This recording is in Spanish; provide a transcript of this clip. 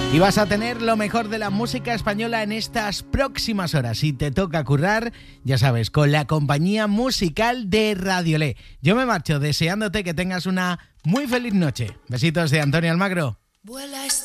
Y vas a tener lo mejor de la música española en estas próximas horas. Si te toca currar, ya sabes, con la compañía musical de Radiolé. Yo me marcho deseándote que tengas una muy feliz noche. Besitos de Antonio Almagro. Vuela